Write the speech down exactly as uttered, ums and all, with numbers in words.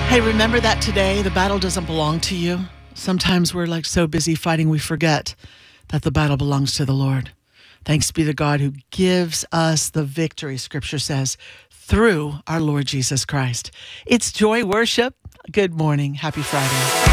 Hey, remember that today the battle doesn't belong to you. Sometimes we're like so busy fighting, we forget that the battle belongs to the Lord. Thanks be to God who gives us the victory, Scripture says, through our Lord Jesus Christ. It's Joy Worship. Good morning. Happy Friday.